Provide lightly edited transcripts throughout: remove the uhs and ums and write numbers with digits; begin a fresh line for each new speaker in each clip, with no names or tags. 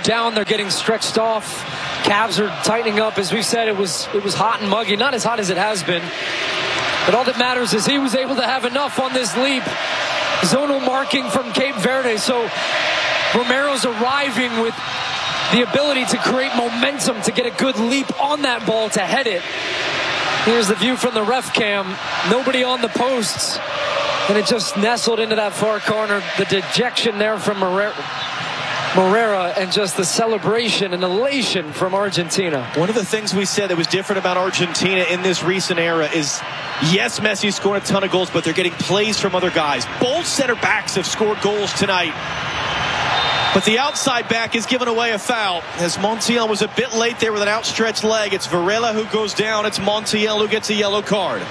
down. They're getting stretched off. Cavs are tightening up. As we've said, it was hot and muggy. Not as hot as it has been. But all that matters is he was able to have enough on this leap. Zonal marking from Cape Verde. So Romero's arriving with the ability to create momentum, to get a good leap on that ball, to head it. Here's the view from the ref cam. Nobody on the posts. And it just nestled into that far corner. The dejection there from Morera, and just the celebration and elation from Argentina.
One of the things we said that was different about Argentina in this recent era is, yes, Messi scored a ton of goals, but they're getting plays from other guys. Both center backs have scored goals tonight. But the outside back is giving away a foul, as Montiel was a bit late there with an outstretched leg. It's Varela who goes down. It's Montiel who gets a yellow card.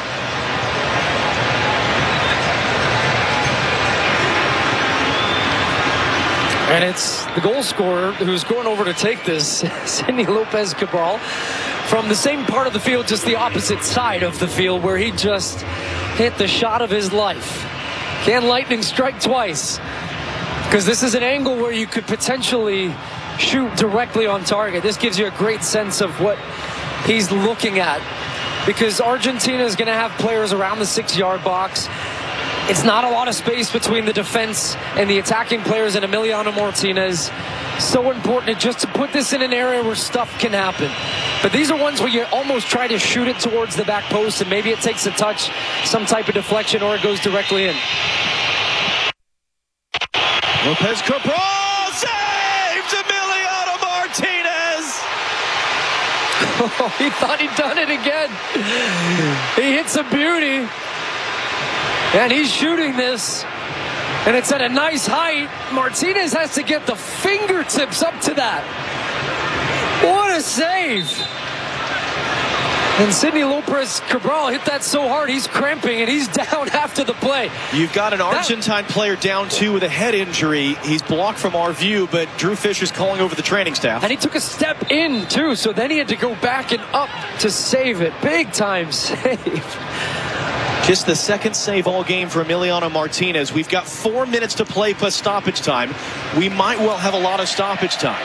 And it's the goal scorer who's going over to take this, Sidney Lopez Cabral, from the same part of the field, just the opposite side of the field, where he just hit the shot of his life. Can lightning strike twice? Because this is an angle where you could potentially shoot directly on target. This gives you a great sense of what he's looking at, because Argentina is going to have players around the 6-yard box. It's not a lot of space between the defense and the attacking players and Emiliano Martinez. So important just to put this in an area where stuff can happen. But these are ones where you almost try to shoot it towards the back post, and maybe it takes a touch, some type of deflection, or it goes directly in.
Lopez Cabral saved Emiliano Martinez.
Oh, he thought he'd done it again. He hits a beauty. And he's shooting this. And it's at a nice height. Martinez has to get the fingertips up to that. What a save. And Sidney Lopez Cabral hit that so hard he's cramping, and he's down after the play.
You've got an Argentine player down 2 with a head injury. He's blocked from our view, but Drew Fisher's calling over the training staff.
And he took a step in too, so then he had to go back and up to save it. Big time save.
Just the second save all game for Emiliano Martinez. We've got 4 minutes to play plus stoppage time. We might well have a lot of stoppage time.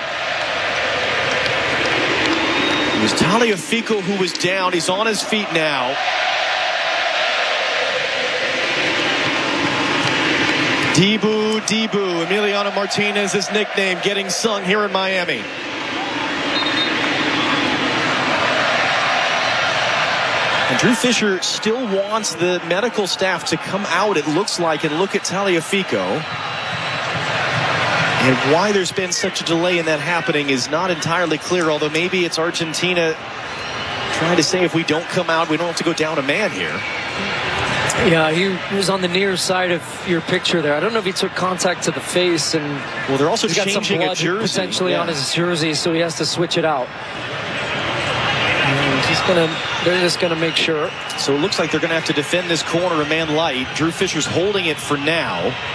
It was Tagliafico who was down. He's on his feet now. Dibu, Emiliano Martinez's nickname, getting sung here in Miami. And Drew Fisher still wants the medical staff to come out, it looks like, and look at Tagliafico. And why there's been such a delay in that happening is not entirely clear, although maybe it's Argentina trying to say if we don't come out, we don't have to go down a man here.
Yeah, he was on the near side of your picture there. I don't know if he took contact to the face, and
well, they're also
changing
got some blood
a jersey potentially on his jersey, so he has to switch it out. They're just gonna make sure.
So it looks like they're gonna have to defend this corner a man light. Drew Fisher's holding it for now.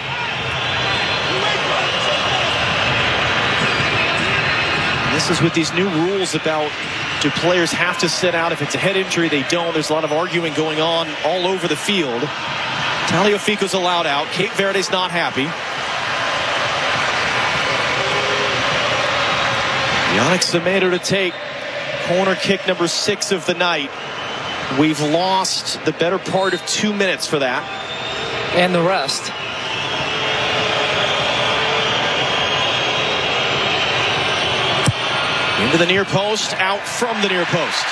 And this is with these new rules about, do players have to sit out? If it's a head injury, they don't. There's a lot of arguing going on all over the field. Tagliafico's allowed out. Cape Verde's not happy. Yannick Semedo to take corner kick number 6 of the night. We've lost the better part of 2 minutes for that.
And the rest.
Into the near post, out from the near post.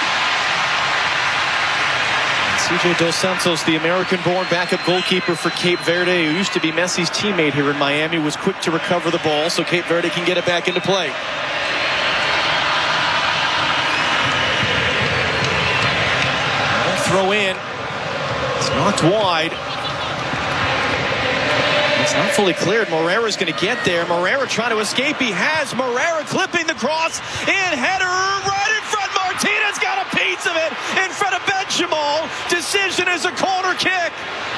CJ Dos Santos, the American-born backup goalkeeper for Cape Verde, who used to be Messi's teammate here in Miami, was quick to recover the ball so Cape Verde can get it back into play. Throw in. It's knocked wide. It's not fully cleared. Morera's going to get there. Morera trying to escape. He has. Morera clipping the cross. In header right in front. Martinez got a piece of it in front of Benjamal. Decision is a corner kick.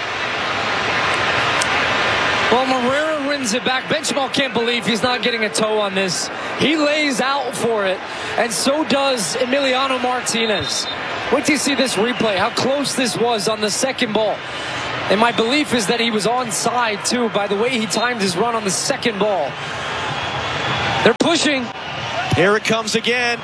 Well, Morera wins it back. Benjamal can't believe he's not getting a toe on this. He lays out for it, and so does Emiliano Martinez. Wait till you see this replay, how close this was on the second ball. And my belief is that he was onside, too, by the way he timed his run on the second ball. They're pushing.
Here it comes again.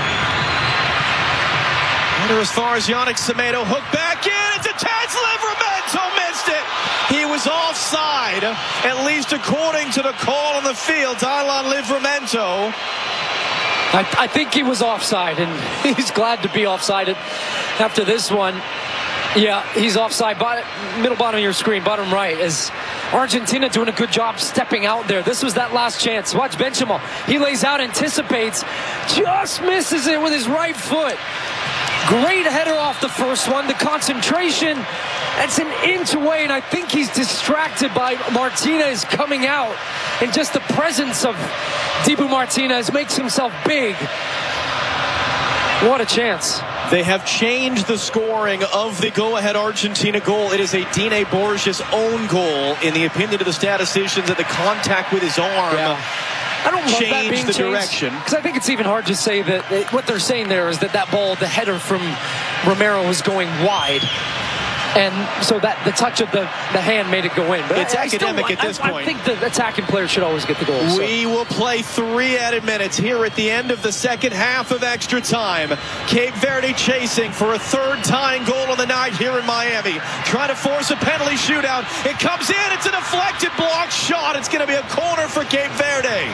Under as far as Yannick Semedo, hook back in. It's a touch. Livramento missed it. He was offside, at least according to the call on the field. Dylan Livramento.
I think he was offside, and he's glad to be offside after this one. Yeah, he's offside. Middle bottom of your screen, bottom right, is Argentina doing a good job stepping out there. This was that last chance. Watch Benchimol. He lays out, anticipates, just misses it with his right foot. Great header off the first one. The concentration, it's an inch away, and I think he's distracted by Martinez coming out. And just the presence of Dibu Martinez makes himself big. What a chance.
They have changed the scoring of the go-ahead Argentina goal. It is a Dine Borges own goal. In the opinion of the statisticians, that the contact with his arm
I don't love that being
changed the
changed,
direction.
because I think it's even hard to say that what they're saying there is that ball, the header from Romero, was going wide. And so that the touch of the hand made it go in. But
it's academic at this point.
I think the attacking player should always get the goal.
We will play 3 added minutes here at the end of the second half of extra time. Cape Verde chasing for a third tying goal of the night here in Miami. Trying to force a penalty shootout. It comes in. It's a deflected block shot. It's going to be a corner for Cape Verde.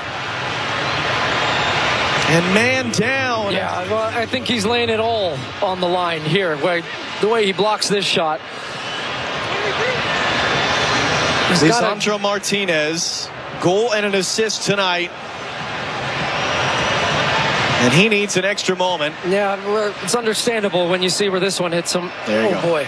And man down.
Yeah, well, I think he's laying it all on the line here, the way he blocks this shot.
Lisandro Martinez, goal and an assist tonight. And he needs an extra moment.
Yeah, well, it's understandable when you see where this one hits him.
There you go.
Boy.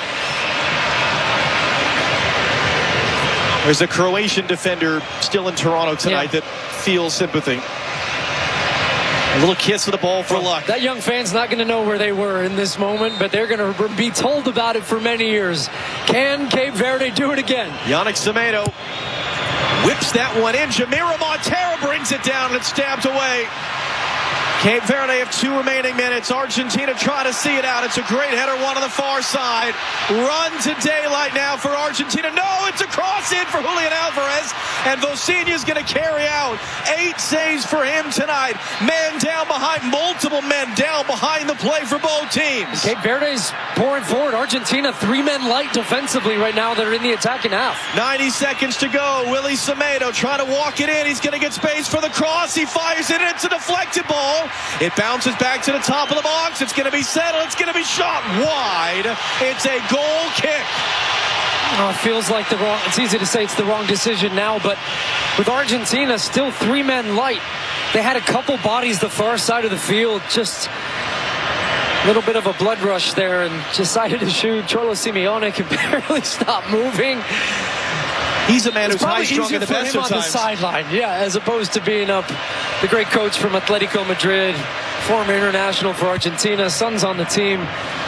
There's a Croatian defender still in Toronto tonight that feels sympathy. A little kiss of the ball for luck.
That young fan's not going to know where they were in this moment, but they're going to be told about it for many years. Can Cape Verde do it again?
Yannick Semedo whips that one in. Jamiro Montero brings it down and it's stabbed away. Cape Verde have 2 remaining minutes. Argentina trying to see it out. It's a great header, one on the far side. Run to daylight now for Argentina. No, it's a cross in for Julian Alvarez. And Vosinha's going to carry out 8 saves for him tonight. Man down behind, multiple men down behind the play for both teams.
Cape Verde's pouring forward. Argentina 3 men light defensively right now that are in the attacking half.
90 seconds to go. Willie Semedo trying to walk it in. He's going to get space for the cross. He fires it. It's a deflected ball. It bounces back to the top of the box. It's going to be settled. It's going to be shot wide. It's a goal kick.
Oh, it feels like it's easy to say it's the wrong decision now, but with Argentina still 3 men light, they had a couple bodies the far side of the field, just a little bit of a blood rush there, and decided to shoot. Cholo Simeone can barely stop moving.
He's a man who's high strung at the best of times.
On the sideline, as opposed to being up. The great coach from Atletico Madrid, former international for Argentina, son's on the team.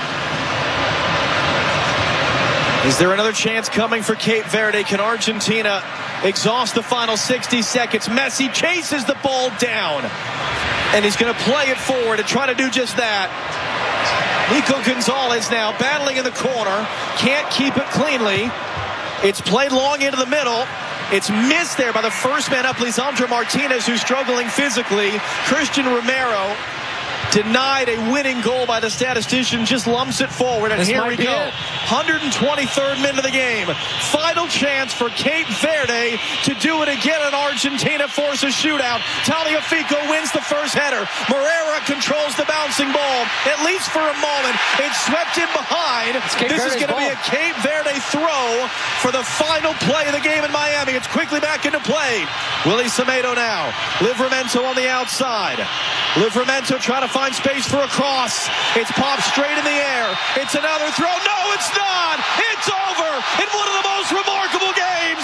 Is there another chance coming for Cape Verde? Can Argentina exhaust the final 60 seconds? Messi chases the ball down, and he's going to play it forward and try to do just that. Nico Gonzalez now battling in the corner, can't keep it cleanly. It's played long into the middle. It's missed there by the first man up, Lisandro Martinez, who's struggling physically. Christian Romero denied a winning goal by the statistician, just lumps it forward, and here we go. 123rd minute of the game. Final chance for Cape Verde to do it again, and Argentina force a shootout. Tagliafico wins the first header. Moreira controls the bouncing ball, at least for a moment. It's swept in behind. This is going to be a Cape Verde throw for the final play of the game in Miami. It's quickly back into play. Willie Semedo now. Livramento on the outside. Livramento trying to find space for a cross. It's popped straight in the air. It's another throw. No, it's not. It's over in one of the most remarkable games